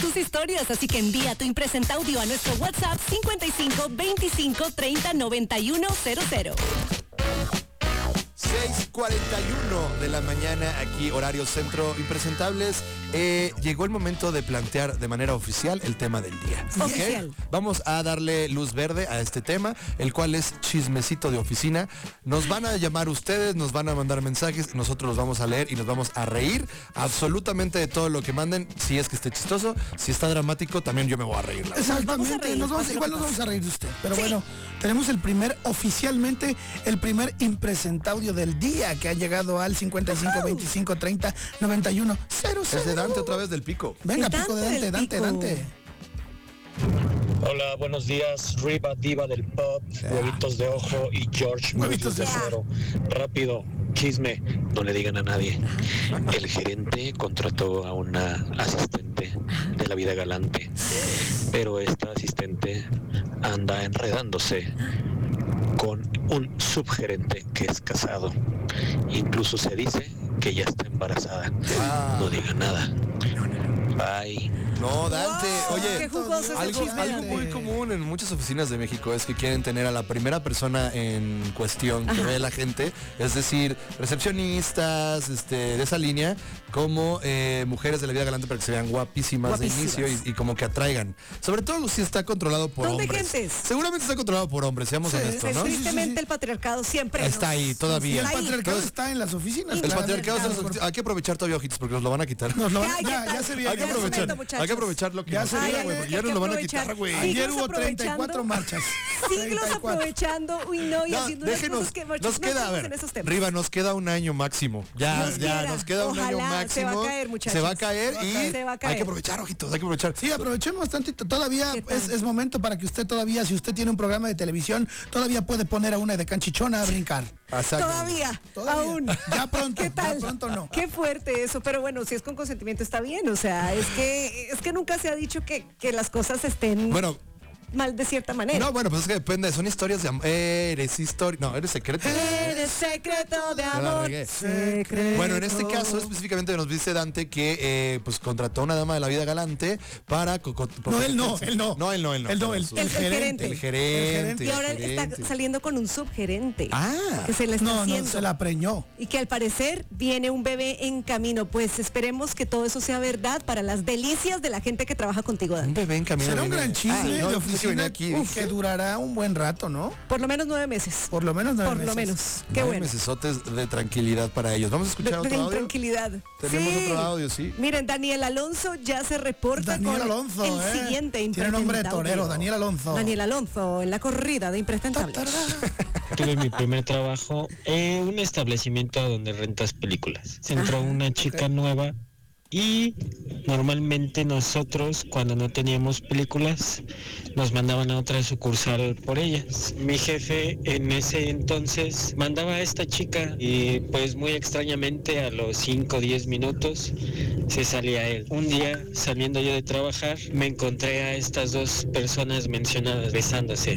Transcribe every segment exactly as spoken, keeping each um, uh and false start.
tus historias, así que envía tu impresenta audio a nuestro WhatsApp cincuenta y cinco veinticinco treinta noventa y uno cero cero. seis cuarenta y uno de la mañana, aquí horario centro, impresentables. Eh, llegó el momento de plantear de manera oficial el tema del día. Oficial. ¿Okay? Vamos a darle luz verde a este tema, el cual es chismecito de oficina. Nos van a llamar ustedes, nos van a mandar mensajes, nosotros los vamos a leer y nos vamos a reír absolutamente de todo lo que manden. Si es que esté chistoso, si está dramático, también yo me voy a reír. Exactamente, nos vamos, igual nos vamos a reír de usted. Pero sí, bueno, tenemos el primer, oficialmente, el primer impresentaudio del día que ha llegado al cincuenta y cinco veinticinco treinta noventa y uno cero cero. Es de Dante otra vez del Pico. Venga, Pico de Dante, Dante, Dante. Hola, buenos días, Riva Diva del Pop, Huevitos de Ojo y George Huevitos de Cero. Rápido, chisme, no le digan a nadie. El gerente contrató a una asistente de la vida galante, pero esta asistente anda enredándose con un subgerente que es casado. Incluso se dice que ya está embarazada. Ah. No diga nada. Bye. No, Dante, Wow, oye, qué jugoso es el algo, chisme, algo Dante. muy común en muchas oficinas de México es que quieren tener a la primera persona en cuestión que ve la gente, es decir, recepcionistas, este, de esa línea, como eh, mujeres de la vida galante para que se vean guapísimas, Guapísimas. de inicio y, y como que atraigan. Sobre todo si está controlado por ¿Dónde hombres. gentes? Seguramente está controlado por hombres, seamos Sí, honestos, ¿no? Tristemente el patriarcado siempre Está nos- ahí, Y todavía. el Ahí. patriarcado Entonces, está en las oficinas. El claramente. patriarcado, se los- hay que aprovechar todavía, ojitos, porque nos lo van a quitar. Nos lo van- Ya, ya, ya ya está. se Hay viene. que Ya es aprovechar, momento, muchachos. hay que aprovechar lo que Ya nos se queda, viene, güey, hay porque ya que nos lo van a aprovechar. quitar, güey. Sí. Ayer Siglos hubo treinta y cuatro aprovechando. marchas. Siglos treinta y cuatro. aprovechando, uy no, y No, haciendo unas déjenos, cosas que nos no queda, a estamos ver, en esos temas. Riva, nos queda un año máximo. Ya, Nos ya, queda. nos queda un año Ojalá, máximo. se va a caer, muchachos. Se va a caer y Se va a caer. hay que aprovechar, ojitos, hay que aprovechar. Sí, aprovechemos tantito. Todavía ¿Qué tal? es, es momento para que usted todavía, si usted tiene un programa de televisión, todavía puede poner a una de canchichona a brincar. Exacto. Todavía, Todavía. aún. Ya pronto, ¿Qué tal? ya pronto no. Qué fuerte eso, pero bueno, si es con consentimiento está bien, o sea, es que es que nunca se ha dicho que, que las cosas estén Bueno, mal de cierta manera. no, bueno, pues es que depende, son historias de amor. Eres historia, no, eres secreto. Eres secreto de Ya la amor. regué. Secreto. Bueno, en este caso específicamente nos dice Dante que eh, pues contrató a una dama de la vida galante para... co- co- No, él no, él no. No, él no, él no. Él no, el- Su- el gerente. El gerente. Y ahora el está gerente. saliendo con un subgerente. Ah. Que se le está No, no, haciendo. se la preñó. Y que al parecer viene un bebé en camino. Pues esperemos que todo eso sea verdad para las delicias de la gente que trabaja contigo, Un Dante. bebé en camino. Será un viene- gran chisme Ah, no, de yo pensé que oficina venía aquí. uf, que durará un buen rato, ¿no? Por lo menos nueve meses. Por lo menos nueve Por lo meses. menos. Qué Nueve bueno. mesesotes de tranquilidad para ellos. Vamos a De, escuchar de otro audio. intranquilidad. Tenemos Sí. otro audio, sí. Miren, Daniel Alonso ya se reporta Daniel con Alonso, el eh. siguiente Tiene nombre de impresentable. torero, Daniel Alonso. Daniel Alonso en la corrida de impresentables. Tuve mi primer trabajo en un establecimiento donde rentas películas. Se entró una chica nueva y normalmente nosotros cuando no teníamos películas nos mandaban a otra sucursal por ellas. Mi jefe en ese entonces mandaba a esta chica y pues muy extrañamente a los cinco o diez minutos se salía él. Un día saliendo yo de trabajar me encontré a estas dos personas mencionadas besándose.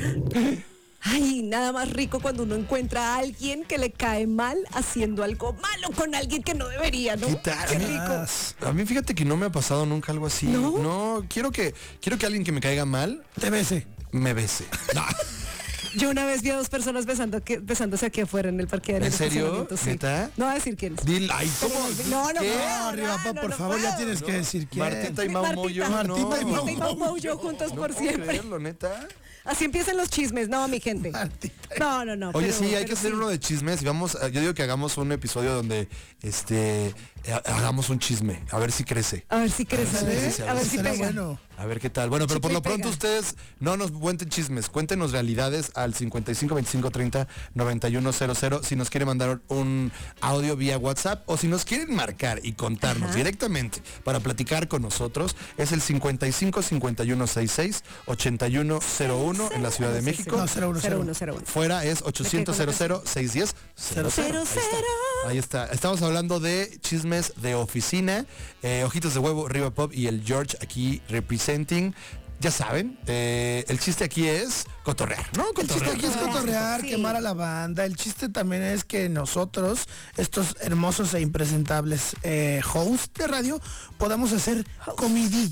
Ay, nada más rico cuando uno encuentra a alguien que le cae mal haciendo algo malo con alguien que no debería, ¿no? ¿Qué tal? Qué rico. A mí fíjate que no me ha pasado nunca algo así. ¿No? No, quiero que quiero que alguien que me caiga mal Te bese. me bese. No. Yo una vez vi a dos personas besando que- besándose aquí afuera en el parqueadero. ¿En del serio? estacionamiento, sí. ¿Neta? No voy a decir quiénes. Dil, ay, ¿cómo? No, no, ¿Qué? no, No, Riva, no, por no favor, ya puedo. tienes que decir quién. Martita y Mau Martita. Moyo. Martita y no. Mau Martita y Mau Moyo juntos No por puedo siempre. creerlo, neta. Así empiezan los chismes, no, mi gente. Martita. No, no, no. Oye, pero- sí, hay pero que hacer sí. uno de chismes y vamos, a- yo digo que hagamos un episodio donde este eh, hagamos un chisme, a ver si crece. A ver si crees, A a ver si ver, crece, a ver si Será pega. bueno. A ver qué tal. Bueno, pero por Chicle lo y pronto pega. ustedes no nos cuenten chismes, cuéntenos realidades al cincuenta y cinco veinticinco treinta noventa y uno cero cero si nos quieren mandar un audio vía WhatsApp o si nos quieren marcar y contarnos Ajá. directamente para platicar con nosotros es el cincuenta y cinco cincuenta y uno sesenta y seis ochenta y uno cero uno en la Ciudad de Sí, México. sí. No, cero uno, cero uno cero uno. Fuera es ochocientos cero cero seiscientos diez cero cero. Cero, cero. Ahí está. Estamos hablando de chismes de oficina. Eh, Ojitos de Huevo, Riva Pop y el George aquí representing. Ya saben, eh, el chiste aquí es cotorrear, ¿no? El chiste Cotorrear. aquí es cotorrear, Sí. quemar a la banda. El chiste también es que nosotros, estos hermosos e impresentables eh, hosts de radio, podamos hacer comidilla.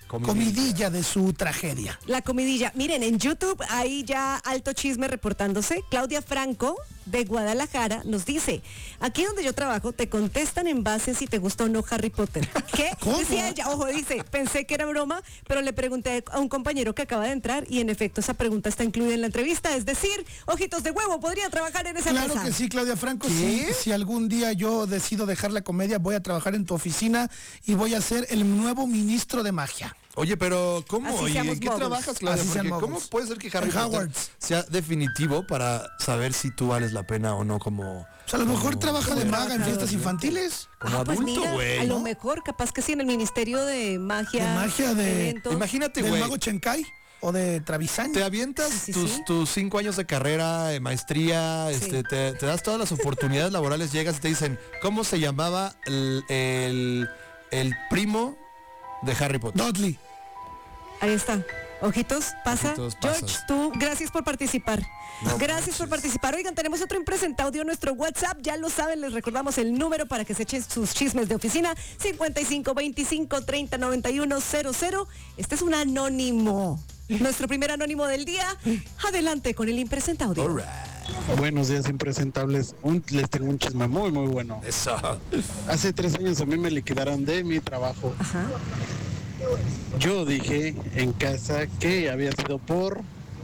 comidilla de su tragedia. La comidilla. Miren, en YouTube hay ya alto chisme reportándose. Claudia Franco, de Guadalajara, nos dice, aquí donde yo trabajo te contestan en base si te gustó o no Harry Potter. ¿Qué? ¿Cómo? Decía ella, ojo, dice, pensé que era broma, pero le pregunté a un compañero que acaba de entrar y en efecto esa pregunta está incluida en la entrevista. Es decir, ojitos de huevo, podría trabajar en esa Claro empresa. que sí, Claudia Franco. Si, si algún día yo decido dejar la comedia, voy a trabajar en tu oficina y voy a ser el nuevo ministro de magia. Oye, pero ¿cómo? Así ¿Y seamos en qué moguls. trabajas, Claudia? Así sean Porque ¿cómo moguls. puede ser que Harry En Potter Hogwarts. sea definitivo para saber si tú vales la pena o no como... O sea, a lo mejor trabaja de maga en fiestas trabajador. infantiles. Como Ah, pues adulto, mira, güey, a lo ¿no? mejor, capaz que sí, en el Ministerio de Magia. De magia de- eventos. Imagínate, Del güey. mago Chenkai o de Travisani. Te avientas Sí, sí, tus, sí. tus cinco años de carrera, de maestría, este, te, te das todas las oportunidades laborales, llegas y te dicen, ¿cómo se llamaba el, el, el primo de Harry Potter? Dudley. Ahí está. Ojitos, pasa. Ojitos, George, pasas. tú, gracias por participar. No gracias por participar. Oigan, tenemos otro impresentado audio en nuestro WhatsApp. Ya lo saben, les recordamos el número para que se echen sus chismes de oficina. cincuenta y cinco veinticinco treinta noventa y uno cero cero. Este es un anónimo. Nuestro primer anónimo del día. Adelante con el impresentado audio. All right. Buenos días, impresentables. Un- les tengo un chisme muy, muy bueno. Eso. Hace tres años a mí me liquidaron de mi trabajo. Ajá. Yo dije en casa que había sido por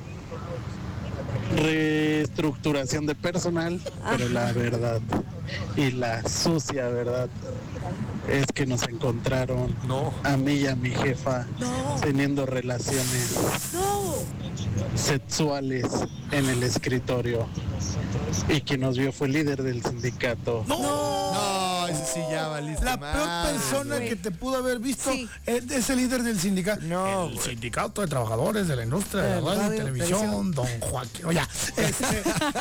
reestructuración de personal, pero la verdad y la sucia verdad es que nos encontraron No. a mí y a mi jefa No. teniendo relaciones No. sexuales en el escritorio, y quien nos vio fue el líder del sindicato. No, ese sí ya valiste La peor madre, persona güey. que te pudo haber visto Sí. es, es el líder del sindicato. No, el güey. sindicato de trabajadores de la industria de la De radio, radio y y televisión, don Joaquín. Oye, este,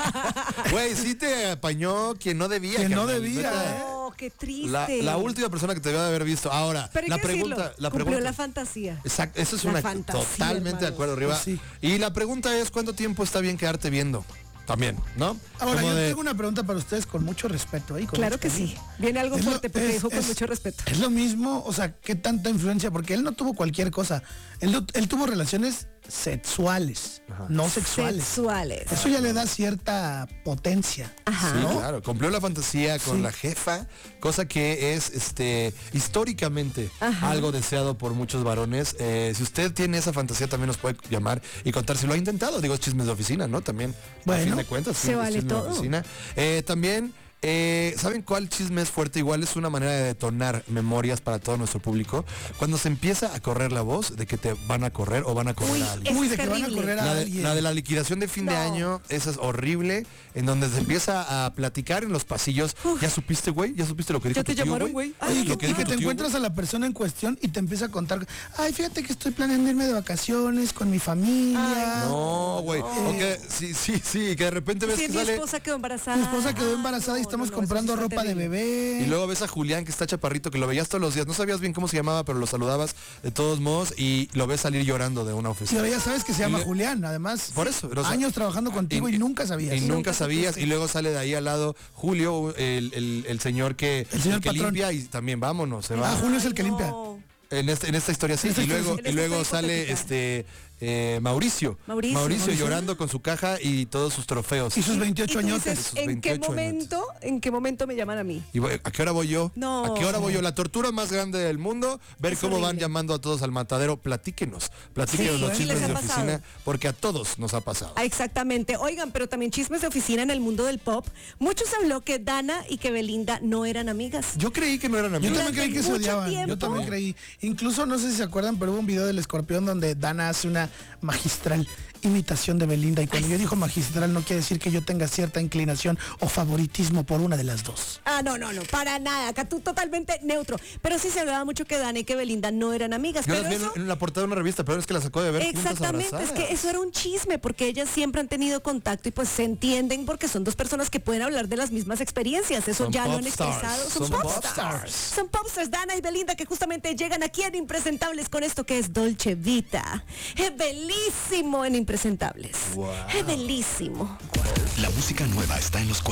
Güey, sí te apañó quien no debía. Quien no carnal, debía, neta. ¿eh? No, qué triste. La, la última persona que te debe haber visto. Ahora, Pero hay la que pregunta, decirlo, la cumplió pregunta. la fantasía. Exacto, eso es La una fantasía, totalmente de hermano. acuerdo, Riva. Pues sí. Y la pregunta es ¿cuánto tiempo está bien quedarte viendo? También, ¿no? ahora Como yo de- tengo una pregunta para ustedes con mucho respeto. ¿eh? Con Claro mucho que cariño. sí. Viene algo Es lo- fuerte porque es- dijo con es- mucho respeto. Es lo mismo, o sea, qué tanta influencia, porque él no tuvo cualquier cosa. Él, no- él tuvo relaciones sexuales, no sexuales. Sexuales. Eso ya le da cierta potencia. Ajá. Sí, ¿no? claro, cumplió la fantasía con Sí. la jefa, cosa que es este históricamente Ajá. algo deseado por muchos varones. Eh, si usted tiene esa fantasía, también nos puede llamar y contar si lo ha intentado. Digo, es chismes de oficina, ¿no? También, a Bueno, fin de cuentas, se sí, es vale chisme de todo. oficina. Eh, también, eh, ¿saben cuál chisme es fuerte? Igual es una manera de detonar memorias para todo nuestro público. Cuando se empieza a correr la voz de que te van a correr o van a correr Uy, a alguien. es Uy, de que van a terrible. correr a La de, alguien. la de la liquidación de fin de No. año, esa es horrible, en donde se empieza a platicar en los pasillos. ¿Ya supiste, güey? ¿Ya supiste lo que dijo Ya te tu tío, llamaron, güey. Ay, Oye, Lo que, que y dijo que tu te tío, encuentras güey. a la persona en cuestión y te empieza a contar, ay, fíjate que estoy planeando irme de vacaciones con mi familia. No, güey. O que sí, sí, sí, que de repente ves Sí, que mi sale esposa quedó embarazada. Mi esposa quedó Ay, embarazada y no, estamos no, no, comprando eso sí está ropa de terrible. bebé. y luego ves a Julián que está chaparrito, que lo veías todos los días. No sabías bien cómo se llamaba, pero lo saludabas de todos modos y lo ves salir llorando de una Y oficina. ahora ya sabes que se llama le- Julián, además. Por eso, o sea, años trabajando contigo y, nunca sabías. Y nunca Nunca sabías. supiste. Y luego sale de ahí al lado Julio, el, el- el señor que, El señor que patrón. limpia y también vámonos, se va. Ah, Julio es el que Ay, limpia. no. En, este, en esta historia sí, En esta y luego, historia sí. y luego En esta sale hipotética. este eh, Mauricio. Mauricio. Mauricio. llorando con su caja y todos sus trofeos. Y sus Y veintiocho tú añotes. dices, sus ¿en qué veintiocho momento, en qué momento me llaman a mí? Y voy- ¿a qué hora voy yo? No. ¿A qué hora voy yo? La tortura más grande del mundo, ver Es cómo van horrible. llamando a todos al matadero. Platíquenos, platíquenos Sí, los sí chismes les de ha oficina, pasado. porque a todos nos ha pasado. Ah, exactamente. Oigan, pero también chismes de oficina en el mundo del pop. Muchos habló que Dana y que Belinda no eran amigas. Yo creí que no eran Yo amigos. también creí que se mucho odiaban. Yo tiempo. también creí. Incluso no sé si se acuerdan, pero hubo un video del Escorpión donde Dana hace una magistral imitación de Belinda. Y cuando yo digo magistral no quiere decir que yo tenga cierta inclinación o favoritismo por una de las dos. Ah, no, no, no, para nada. Acá tú totalmente neutro. Pero sí se hablaba mucho que Dana y que Belinda no eran amigas. Yo pero las vi en- eso- en la portada de una revista, pero es que las sacó de ver juntas Exactamente, es abrazadas. que eso era un chisme porque ellas siempre han tenido contacto y pues se entienden porque son dos personas que pueden hablar de las mismas experiencias. Eso Son ya lo han popstars, expresado. Son, son popstars. popstars. Son popstars, Dana y Belinda, que justamente llegan aquí en Impresentables con esto que es Dolce Vita. Es bellísimo en Impresentables. Wow. Es bellísimo. La música nueva está en los